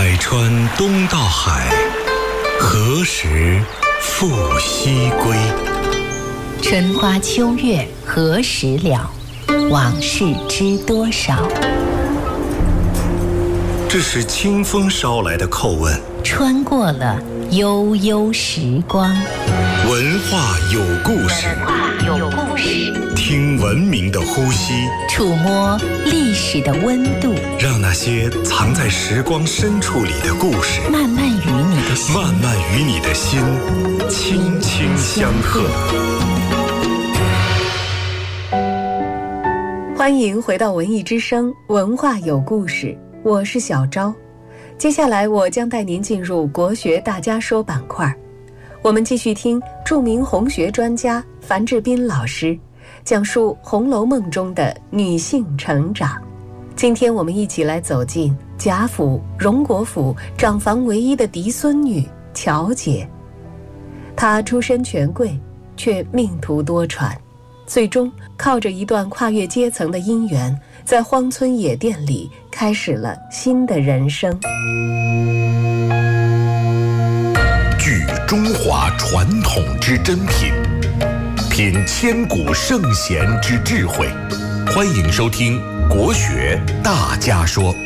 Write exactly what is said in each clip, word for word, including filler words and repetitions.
百川东到海，何时复西归？ 春花秋月何时了？往事知多少？ 这是清风捎来的叩问， 穿过了悠悠时光。 文化有故事， 有故事， 听文明的呼吸， 触摸历史的温度， 让那些藏在时光深处里的故事， 慢慢与你的心， 慢慢与你的心轻轻相和。 欢迎回到文艺之声，文化有故事，我是小昭。接下来我将带您进入国学大家说板块，我们继续听著名红学专家樊志斌老师讲述《红楼梦》中的女性成长。今天我们一起来走进贾府荣国府长房唯一的嫡孙女乔姐。她出身权贵，却命途多舛，最终靠着一段跨越阶层的姻缘，在荒村野店里开始了新的人生。 聚中华传统之珍品，品千古圣贤之智慧。欢迎收听国学大家说。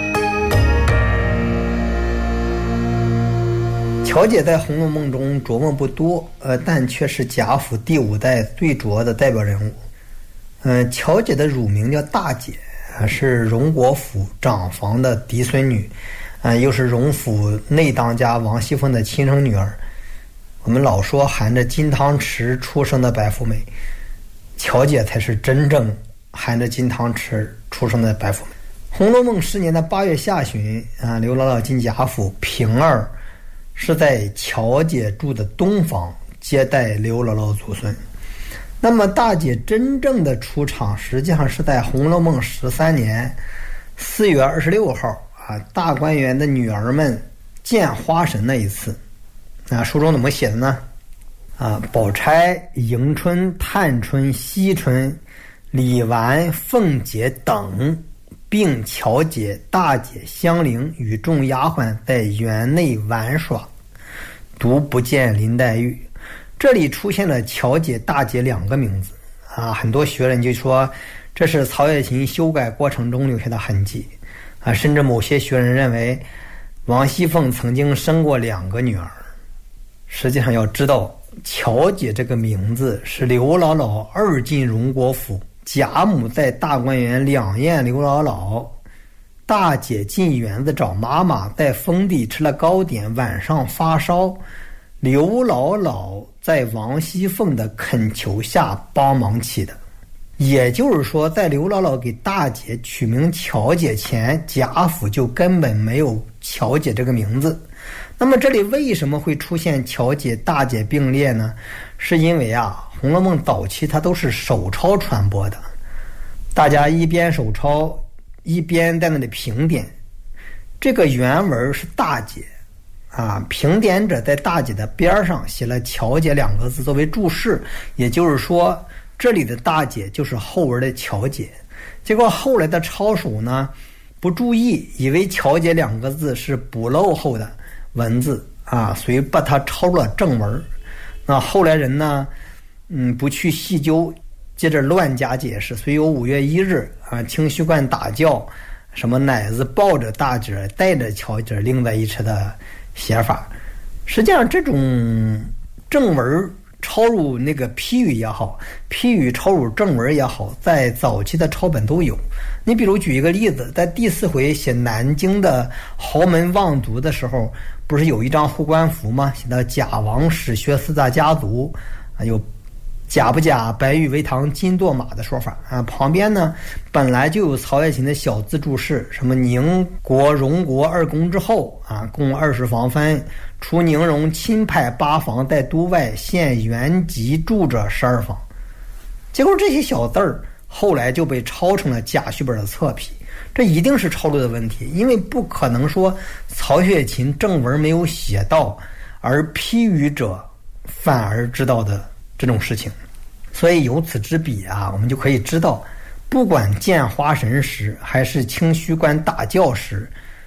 乔姐在《红楼梦》中琢磨不多，呃，但却是贾府第五代最主要的代表人物。嗯、呃，乔姐的乳名叫大姐，呃、是荣国府长房的嫡孙女，呃，又是荣府内当家王熙凤的亲生女儿。我们老说含着金汤匙出生的白富美，乔姐才是真正含着金汤匙出生的白富美。《红楼梦》十年的八月下旬，啊，刘姥姥进贾府，平儿是在乔姐住的东房接待刘姥姥祖孙。那么大姐真正的出场实际上是在《红楼梦》十三年四月二十六号啊，大观园的女儿们见花神那一次。啊，书中怎么写的呢？啊，宝钗、迎春、探春、惜春、李纨、凤姐等并乔姐、大姐香菱与众丫鬟在园内玩耍，独不见林黛玉。这里出现了乔姐、大姐两个名字啊，很多学人就说这是曹雪芹修改过程中留下的痕迹啊，甚至某些学人认为王熙凤曾经生过两个女儿。实际上要知道，乔姐这个名字是刘姥姥二进荣国府，贾母在大观园两宴刘姥姥，大姐进园子找妈妈，在封地吃了糕点，晚上发烧，刘姥姥在王熙凤的恳求下帮忙起的。也就是说，在刘姥姥给大姐取名乔姐前，贾府就根本没有乔姐这个名字。那么这里为什么会出现乔姐、大姐并列呢？是因为啊，《红楼梦》早期它都是手抄传播的，大家一边手抄一边在那里评点。这个原文是大姐啊，评点者在大姐的边上写了乔姐两个字作为注释，也就是说这里的大姐就是后文的乔姐。结果后来的抄手呢不注意，以为乔姐两个字是补漏后的文字啊，所以把它抄了正文。那后来人呢，嗯，不去细究，接着乱加解释，所以有五月一日啊，清虚观打轿，什么奶子抱着大姐带着乔姐另在一车的写法。实际上这种正文抄入那个批语也好，批语抄入正文也好，在早期的抄本都有。你比如举一个例子，在第四回写南京的豪门望族的时候，不是有一张护官符吗？写到贾王史薛四大家族啊，有贾不贾、白玉为堂、金堕马的说法啊。旁边呢本来就有曹雪芹的小字注释，什么宁国、荣国二公之后啊，共二十房分，除宁荣亲派八房，在都外现原籍住着十二房。结果这些小字儿后来就被抄成了贾续本的侧批，这一定是抄录的问题，因为不可能说曹雪芹正文没有写到，而批语者反而知道的这种事情。所以由此之比啊，我们就可以知道，不管见花神时还是清虚观打教时，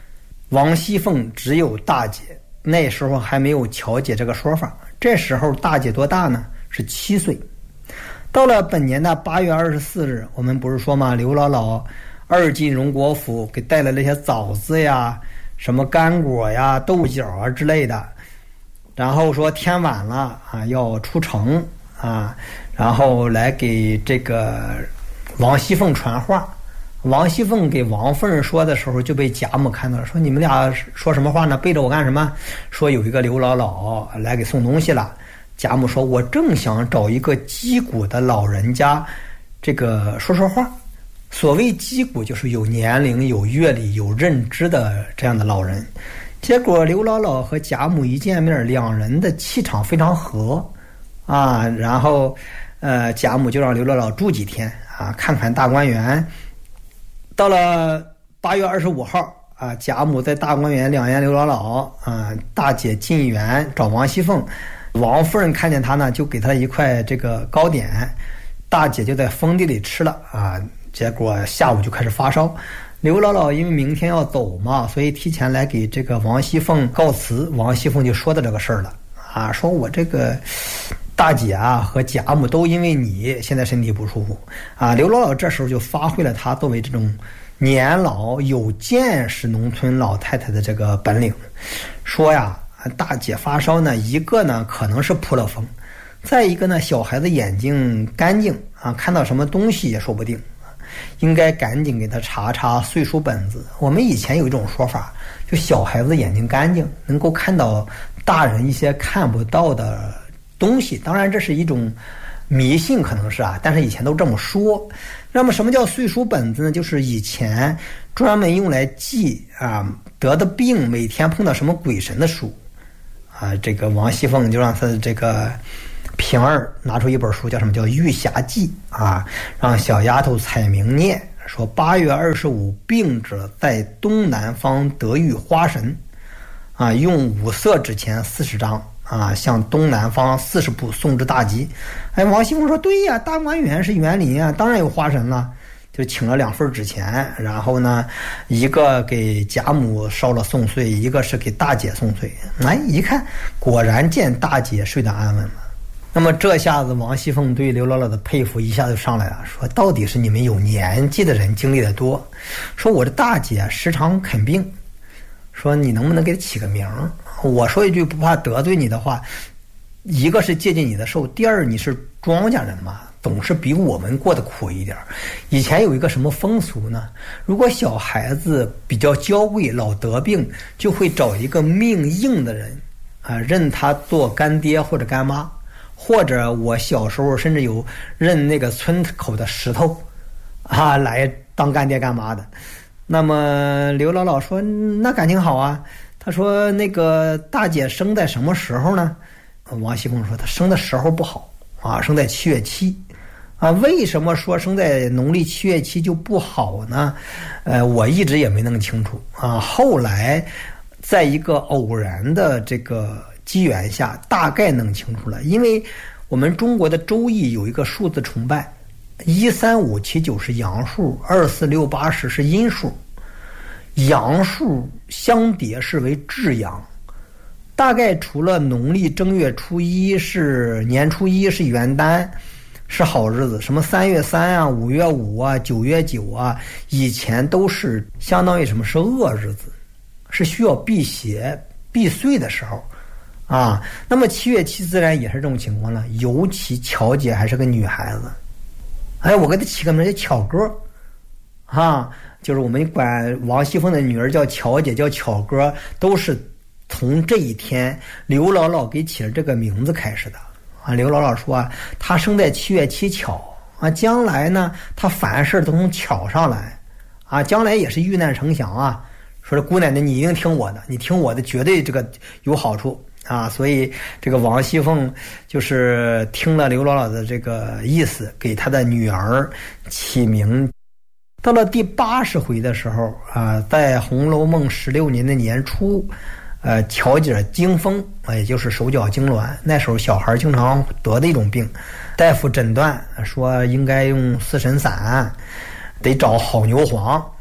王熙凤只有大姐，那时候还没有巧姐这个说法。这时候大姐多大呢？是七岁。到了本年的八月二十四日，我们不是说嘛，刘姥姥二进荣国府，给带来了一些枣子呀、什么干果呀、豆角啊之类的。然后说天晚了啊，要出城啊，然后来给这个王熙凤传话。王熙凤给王夫人说的时候，就被贾母看到了，说你们俩说什么话呢？背着我干什么？说有一个刘姥姥来给送东西了。贾母说，我正想找一个击鼓的老人家，这个说说话。所谓击鼓，就是有年龄、有阅历、有认知的这样的老人。结果刘姥姥和贾母一见面，两人的气场非常合啊。然后，呃，贾母就让刘姥姥住几天啊，看看大观园。到了八月二十五号啊，贾母在大观园两言刘姥姥啊，大姐进园找王熙凤，王夫人看见她呢，就给她一块这个糕点，大姐就在封地里吃了啊。结果下午就开始发烧，刘姥姥因为明天要走嘛，所以提前来给这个王熙凤告辞。王熙凤就说到这个事儿了啊，说我这个大姐啊和贾母都因为你现在身体不舒服啊。刘姥姥这时候就发挥了她作为这种年老有见识农村老太太的这个本领，说呀，大姐发烧呢，一个呢可能是扑了风，再一个呢小孩子眼睛干净啊，看到什么东西也说不定，应该赶紧给他查查岁数本子。我们以前有一种说法，就小孩子眼睛干净，能够看到大人一些看不到的东西。当然这是一种迷信，可能是啊，但是以前都这么说。那么什么叫岁数本子呢？就是以前专门用来记啊得的病，每天碰到什么鬼神的书啊。这个王熙凤就让他这个平儿拿出一本书，叫什么叫《玉匣记》啊，让小丫头彩明念，说八月二十五病者在东南方得遇花神啊，用五色纸钱四十张啊，向东南方四十步送至大吉。哎，王熙凤说对呀，大观园是园林啊，当然有花神了。就请了两份纸钱，然后呢，一个给贾母烧了送岁，一个是给大姐送岁。哎，一看果然见大姐睡得安稳了。那么这下子王熙凤对刘姥姥的佩服一下就上来了，说到底是你们有年纪的人经历的多，说我的大姐时常啃病，说你能不能给她起个名？我说一句不怕得罪你的话，一个是借鉴你的寿，第二你是庄稼人嘛，总是比我们过得苦一点。以前有一个什么风俗呢？如果小孩子比较娇贵，老得病，就会找一个命硬的人啊，认他做干爹或者干妈。或者我小时候甚至有认那个村口的石头啊来当干爹干妈的。那么刘姥姥说那感情好啊，她说那个大姐生在什么时候呢？王熙凤说她生的时候不好啊，生在七月七啊。为什么说生在农历七月七就不好呢？呃，我一直也没弄清楚啊。后来在一个偶然的这个机缘下大概弄清楚了，因为我们中国的周易有一个数字崇拜，一三五七九是阳数，二四六八十是阴数，阳数相叠是为至阳。大概除了农历正月初一是年初一是元旦是好日子，什么三月三啊、五月五啊、九月九啊，以前都是相当于什么是恶日子，是需要辟邪避祟的时候啊。那么七月七自然也是这种情况了，尤其巧姐还是个女孩子，哎，我给她起个名叫巧哥啊，就是我们管王熙凤的女儿叫巧姐叫巧哥，都是从这一天刘姥姥给起了这个名字开始的啊。刘姥姥说啊，她生在七月七巧啊，将来呢她凡事都从巧上来啊，将来也是遇难成祥啊。说这姑奶奶你一定听我的，你听我的绝对这个有好处啊。所以这个王熙凤就是听了刘姥姥的这个意思，给她的女儿起名。到了第八十回的时候啊，在《红楼梦》十六年的年初，呃，巧姐惊风，也就是手脚痉挛，那时候小孩经常得的一种病，大夫诊断说应该用四神散，得找好牛黄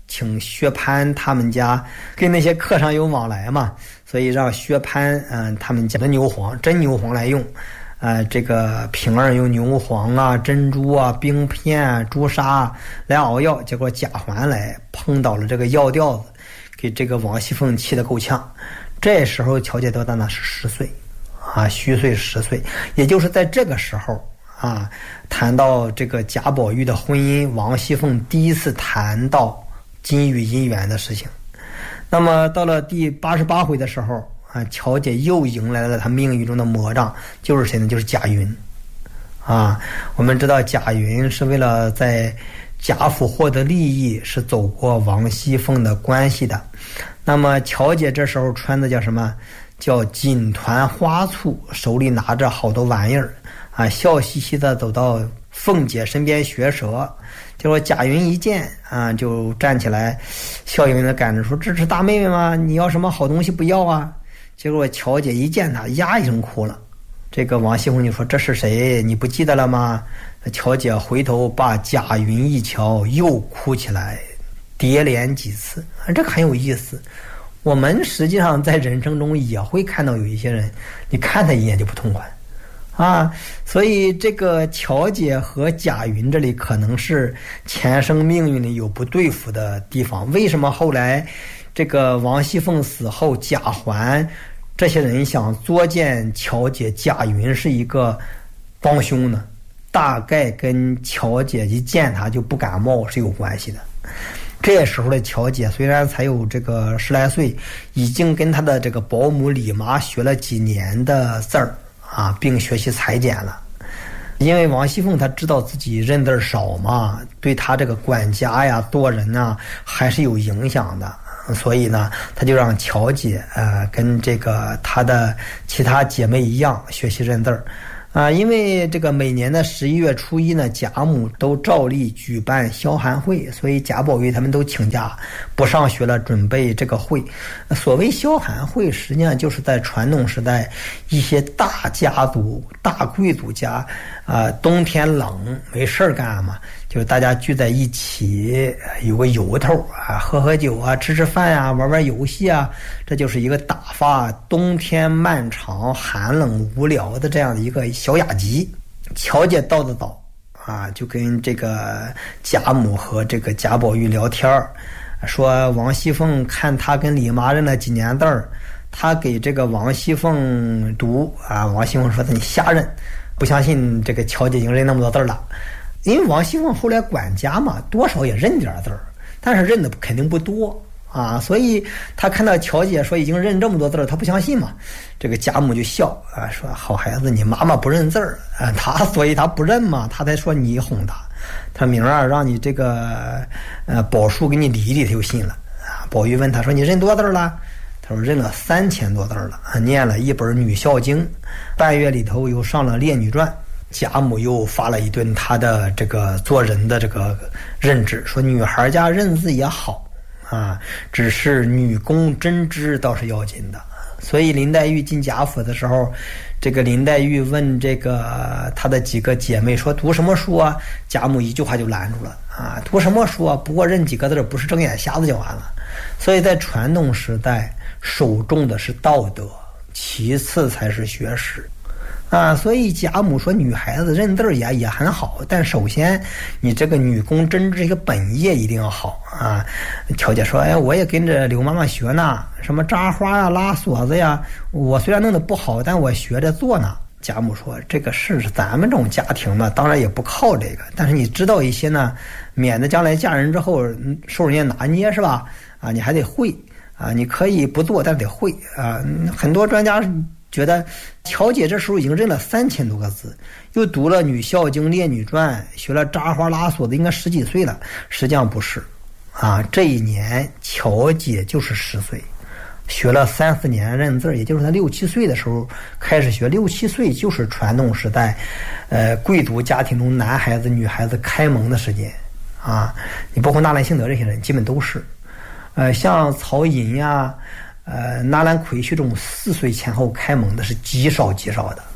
请薛蟠他们家跟那些客上有往来嘛，所以让薛蟠嗯、呃、他们家的牛黄真牛黄来用。呃，这个平儿用牛黄啊、珍珠啊、冰片啊、朱砂啊来熬药，结果贾环来碰到了这个药吊子，给这个王熙凤气得够呛。这时候乔姐多大呢？是十岁啊，虚岁十岁，也就是在这个时候啊，谈到这个贾宝玉的婚姻，王熙凤第一次谈到金玉姻缘的事情。那么到了第八十八回的时候啊，乔姐又迎来了她命运中的魔障，就是谁呢？就是贾云。啊，我们知道贾云是为了在贾府获得利益，是走过王熙凤的关系的。那么乔姐这时候穿的叫什么？叫锦团花簇，手里拿着好多玩意儿啊，笑嘻嘻的走到凤姐身边学舌。结果贾云一见啊，就站起来，笑盈盈的赶着说：“这是大妹妹吗？你要什么好东西不要啊？”结果乔姐一见他，呀一声哭了。这个王熙凤就说：“这是谁？你不记得了吗？”乔姐回头把贾云一瞧，又哭起来，叠连几次。这个很有意思。我们实际上在人生中也会看到有一些人，你看他一眼就不痛快啊。所以这个乔姐和贾云这里可能是前生命运里有不对付的地方。为什么后来这个王熙凤死后，贾环这些人想作践乔姐，贾云是一个帮凶呢？大概跟乔姐一见他就不感冒是有关系的。这时候的乔姐虽然才有这个十来岁，已经跟她的这个保姆李妈学了几年的字儿啊，并学习裁剪了。因为王熙凤她知道自己认字少嘛，对她这个管家呀、做人啊还是有影响的。所以呢，他就让乔姐呃跟这个她的其他姐妹一样学习认字儿啊、呃。因为这个每年的十一月初一呢，贾母都照例举办消寒会，所以贾宝玉他们都请假不上学了，准备这个会。所谓消寒会，实际上就是在传统时代一些大家族、大贵族家啊、呃，冬天冷没事儿干嘛，就是大家聚在一起，有个由头啊，喝喝酒啊，吃吃饭啊，玩玩游戏啊，这就是一个打发冬天漫长、寒冷无聊的这样的一个小雅集。乔姐到的早啊，就跟这个贾母和这个贾宝玉聊天儿，说王熙凤看他跟李妈认了几年字儿，他给这个王熙凤读啊，王熙凤说你瞎认，不相信这个乔姐已经认那么多字了。因为王熙凤后来管家嘛，多少也认点字儿，但是认的肯定不多啊，所以他看到乔姐说已经认这么多字儿，他不相信嘛。这个贾母就笑啊，说好孩子，你妈妈不认字儿啊，他所以他不认嘛，他才说你哄他。他明儿啊让你这个呃宝叔给你理理，他就信了啊。宝玉问他说你认多字儿了？他说认了三千多字儿了啊，念了一本《女孝经》，半月里头又上了《列女传》。贾母又发了一顿他的这个做人的这个认知，说女孩家认字也好啊，只是女工针织倒是要紧的。所以林黛玉进贾府的时候，这个林黛玉问这个她的几个姐妹说读什么书啊？贾母一句话就拦住了啊，读什么书啊？不过认几个字，不是睁眼瞎子就完了。所以在传统时代，首重的是道德，其次才是学识。啊，所以贾母说女孩子认字也也很好，但首先你这个女工针织这个本业一定要好啊。乔姐说，哎，我也跟着刘妈妈学呢，什么扎花啊、拉锁子呀，我虽然弄得不好，但我学着做呢。贾母说，这个是咱们这种家庭嘛，当然也不靠这个，但是你知道一些呢，免得将来嫁人之后受人家拿捏是吧？啊，你还得会啊，你可以不做，但是得会啊。很多专家觉得乔姐这时候已经认了三千多个字，又读了《女孝经》《列女传》，学了扎花拉锁的，应该十几岁了。实际上不是，啊，这一年乔姐就是十岁，学了三四年认字，也就是她六七岁的时候开始学。六七岁就是传统时代，呃，贵族家庭中男孩子、女孩子开蒙的时间啊。你包括纳兰性德这些人，基本都是，呃，像曹寅呀。呃，纳兰魁旭这种四岁前后开蒙的是极少极少的，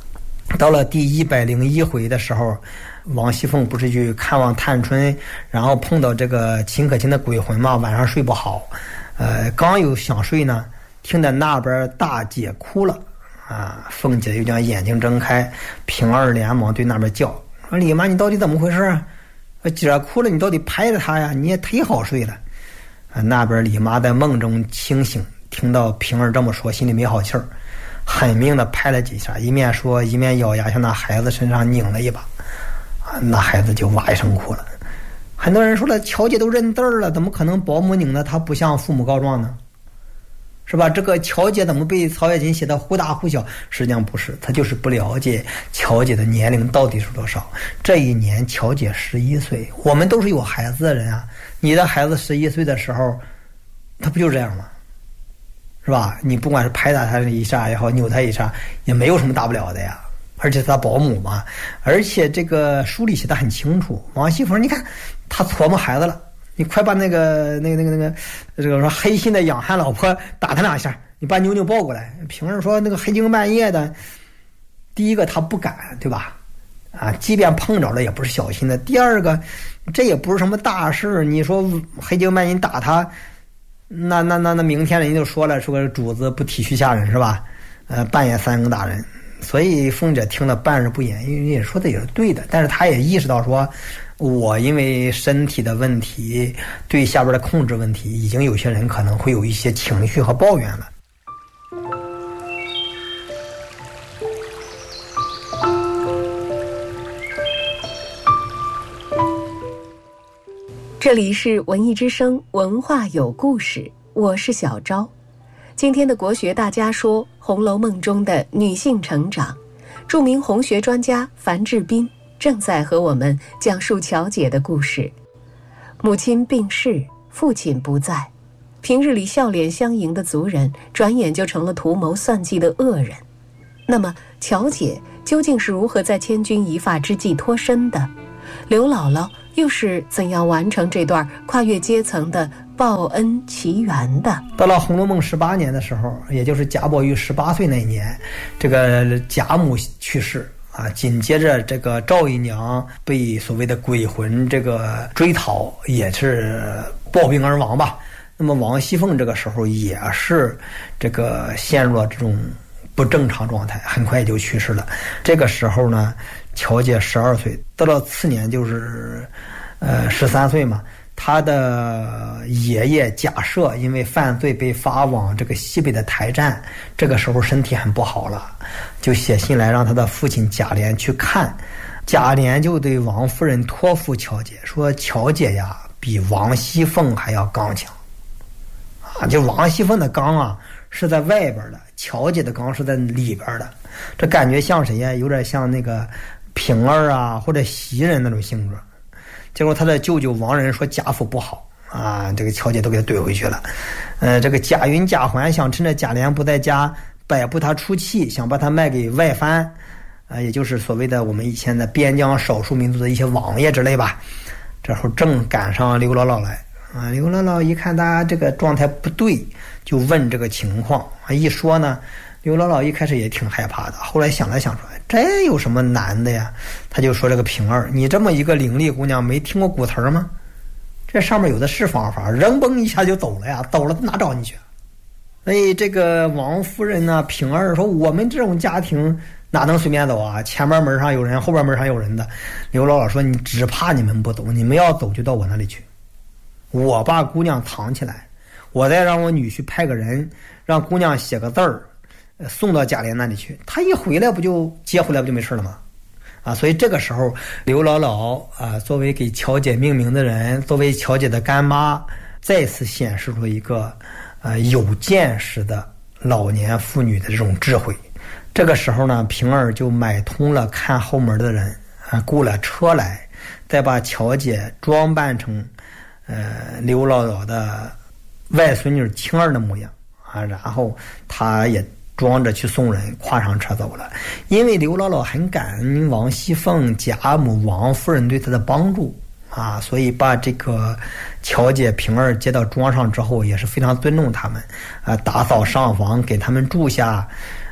到了第一百零一回的时候，王熙凤不是去看望探春，然后碰到这个秦可卿的鬼魂嘛，晚上睡不好，呃，刚有想睡呢，听到那边大姐哭了啊，凤姐就将眼睛睁开，平儿连忙对那边叫说：“李妈，你到底怎么回事啊？姐哭了，你到底拍着她呀？你也忒好睡了。”啊，那边李妈在梦中清醒，听到平儿这么说，心里没好气儿，狠命的拍了几下，一面说一面咬牙向那孩子身上拧了一把，啊，那孩子就哇一声哭了。很多人说了，乔姐都认字儿了，怎么可能保姆拧的她不向父母告状呢？是吧？这个乔姐怎么被曹雪芹写的忽大忽小？实际上不是，他就是不了解乔姐的年龄到底是多少。这一年乔姐十一岁，我们都是有孩子的人啊。你的孩子十一岁的时候，他不就这样吗？是吧？你不管是拍打他一下也好，扭他一下，也没有什么大不了的呀。而且他保姆嘛，而且这个书里写的很清楚。王熙凤，你看他琢磨孩子了。你快把那个那个那个那个这个说黑心的养汉老婆打他两下，你把妞妞抱过来。平儿说那个黑更半夜的，第一个他不敢，对吧？啊，即便碰着了也不是小心的。第二个，这也不是什么大事，你说黑更半夜打他，那那那那明天人就说了，说个主子不体恤下人是吧？呃，半夜三更打人。所以凤姐听了半日不言，因为也说的也是对的，但是她也意识到说，我因为身体的问题，对下边的控制问题，已经有些人可能会有一些情绪和抱怨了。 这里是文艺之声，文化有故事，我是小昭。今天的国学大家说《红楼梦》中的女性成长，著名红学专家樊志斌正在和我们讲述乔姐的故事。母亲病逝，父亲不在，平日里笑脸相迎的族人，转眼就成了图谋算计的恶人。那么乔姐究竟是如何在千钧一发之际脱身的？刘姥姥又是怎样完成这段跨越阶层的报恩奇缘的？ 到了《红楼梦》十八年的时候，也就是贾宝玉十八岁那一年，这个贾母去世啊，紧接着这个赵姨娘被所谓的鬼魂这个追讨，也是暴病而亡吧。那么王熙凤这个时候也是这个陷入了这种不正常状态，很快也就去世了。这个时候呢，乔姐十二岁，到了次年就是呃十三岁嘛。他的爷爷贾赦因为犯罪被发往这个西北的台站，这个时候身体很不好了，就写信来让他的父亲贾琏去看。贾琏就对王夫人托付乔姐说，乔姐呀比王熙凤还要刚强啊，就王熙凤的刚啊是在外边的，乔姐的刚是在里边的。这感觉像谁呀？有点像那个平儿啊或者袭人那种性格。结果他的舅舅王仁说贾府不好啊，这个乔姐都给他怼回去了。呃，这个贾云、贾环想趁着贾琏不在家摆布他出气，想把他卖给外藩，啊，也就是所谓的我们以前的边疆少数民族的一些王爷之类吧。这会儿正赶上刘姥姥来啊，刘姥姥一看他这个状态不对，就问这个情况啊。一说呢，刘姥姥一开始也挺害怕的，后来想来想出来，这有什么难的呀？他就说这个平儿，你这么一个伶俐姑娘，没听过古词吗？这上面有的是方法，扔嘣一下就走了呀，走了哪找你去？所以这个王夫人呢，平儿说，我们这种家庭哪能随便走啊？前面门上有人，后边门上有人的。刘姥姥说，你只怕你们不走，你们要走就到我那里去，我把姑娘藏起来，我再让我女婿派个人让姑娘写个字儿送到贾琏那里去，他一回来不就接回来不就没事了吗？啊，所以这个时候刘姥姥啊，作为给乔姐命名的人，作为乔姐的干妈，再次显示出一个呃有见识的老年妇女的这种智慧。这个时候呢，平儿就买通了看后门的人啊，雇了车来，再把乔姐装扮成呃刘姥姥的外孙女青儿的模样啊，然后她也装着去送人，跨上车走了。因为刘姥姥很感恩王熙凤、贾母、王夫人对她的帮助啊，所以把这个乔姐、平儿接到庄上之后，也是非常尊重他们啊，打扫上房，给他们住下。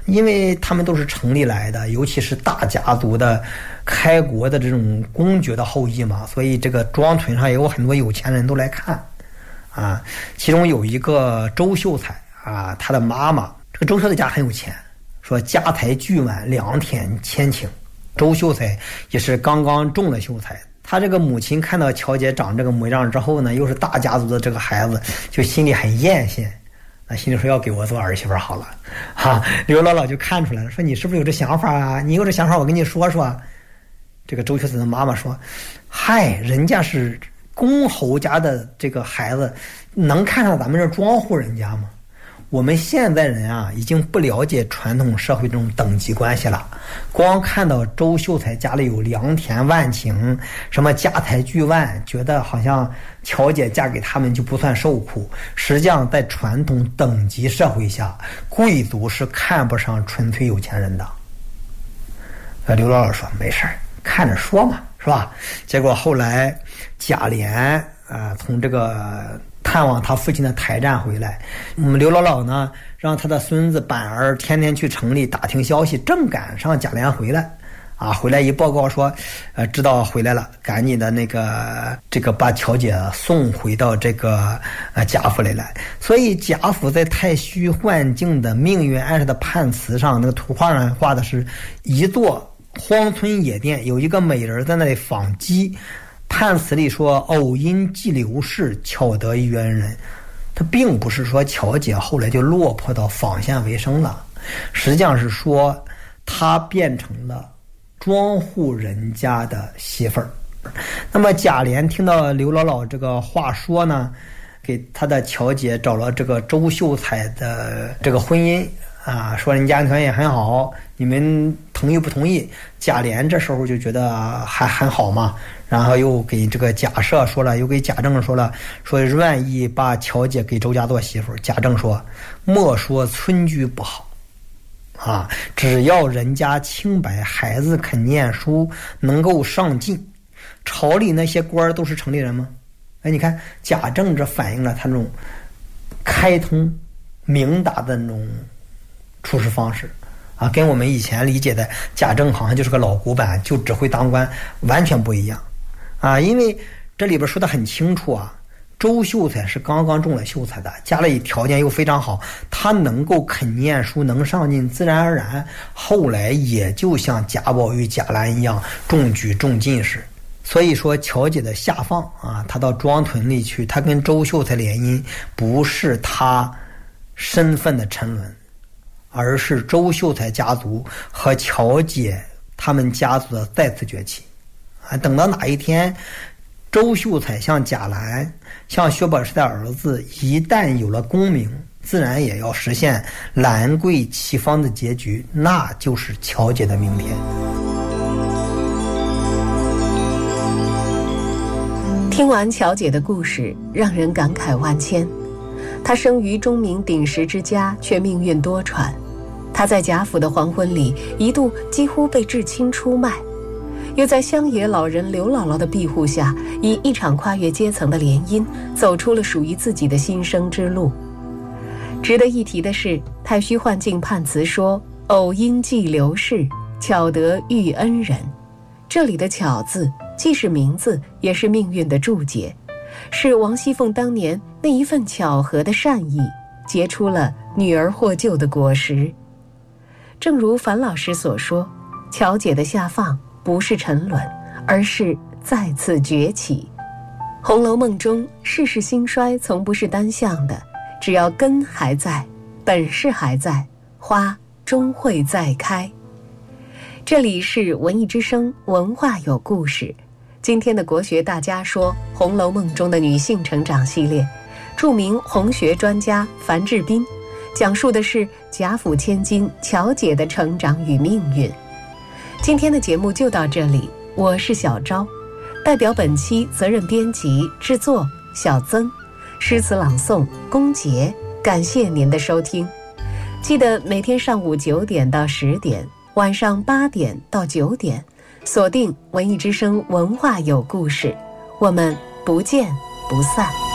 因为他们都是城里来的，尤其是大家族的开国的这种公爵的后裔嘛，所以这个庄屯上也有很多有钱人都来看啊。其中有一个周秀才啊，他的妈妈，这个周秀才家很有钱，说家财巨满，良田千顷。周秀才也是刚刚中了秀才，他这个母亲看到乔姐长这个模样之后呢，又是大家族的这个孩子，就心里很艳羡，那心里说要给我做儿媳妇好了哈。刘姥姥就看出来了，说你是不是有这想法啊？你有这想法，我跟你说说。这个周秀才的妈妈说：“嗨，人家是公侯家的这个孩子，能看上咱们这庄户人家吗？我们现在人啊，已经不了解传统社会这种等级关系了。光看到周秀才家里有良田万顷，什么家财巨万，觉得好像乔姐嫁给他们就不算受苦。实际上，在传统等级社会下，贵族是看不上纯粹有钱人的。”呃，刘姥姥说：“没事儿，看着说嘛，是吧？”结果后来贾琏啊、呃，从这个探望他父亲的台站回来，我们刘姥姥呢，让他的孙子板儿天天去城里打听消息，正赶上贾琏回来，啊，回来一报告说，呃，知道回来了，赶紧的那个这个把乔姐送回到这个呃贾府里来。所以贾府在太虚幻境的命运暗示的判词上，那个图画上画的是一座荒村野店，有一个美人在那里纺机。判词里说偶因寄刘氏，巧得一渊人。他并不是说乔姐后来就落魄到纺线为生了，实际上是说她变成了庄户人家的媳妇儿。那么贾琏听到刘姥姥这个话说呢，给他的乔姐找了这个周秀才的这个婚姻啊，说人家条件也很好，你们同意不同意？贾琏这时候就觉得还很好嘛，然后又给这个贾赦说了，又给贾政说了，说愿意把乔姐给周家做媳妇。贾政说：“莫说村居不好啊，只要人家清白，孩子肯念书，能够上进。朝里那些官都是城里人吗？”哎，你看贾政这反映了他那种开通明达的那种处事方式啊，跟我们以前理解的贾政好像就是个老古板，就只会当官，完全不一样啊。因为这里边说的很清楚啊，周秀才是刚刚中了秀才的，家里条件又非常好，他能够肯念书，能上进，自然而然后来也就像贾宝玉、贾兰一样中举中进士。所以说乔姐的下放啊，他到庄屯里去，他跟周秀才联姻，不是他身份的沉沦，而是周秀才家族和乔姐他们家族的再次崛起啊！等到哪一天，周秀才像贾兰、像薛宝钗的儿子，一旦有了功名，自然也要实现兰桂齐芳的结局，那就是乔姐的明天。 听完乔姐的故事，让人感慨万千。她生于钟鸣鼎食之家，却命运多舛。她在贾府的黄昏里，一度几乎被至亲出卖，又在乡野老人刘姥姥的庇护下，以一场跨越阶层的联姻，走出了属于自己的新生之路。值得一提的是，太虚幻境判词说偶因寄刘氏，巧得遇恩人。这里的巧字既是名字，也是命运的注解，是王熙凤当年那一份巧合的善意，结出了女儿获救的果实。正如樊老师所说，乔姐的下放不是沉沦，而是再次崛起。《红楼梦》中世事兴衰从不是单向的，只要根还在，本事还在，花终会再开。这里是文艺之声，文化有故事。今天的国学大家说《红楼梦》中的女性成长系列，著名红学专家樊志斌讲述的是贾府千金乔姐的成长与命运。今天的节目就到这里，我是小昭，代表本期责任编辑制作小曾，诗词朗诵龚杰，感谢您的收听。记得每天上午九点到十点，晚上八点到九点，锁定文艺之声文化有故事，我们不见不散。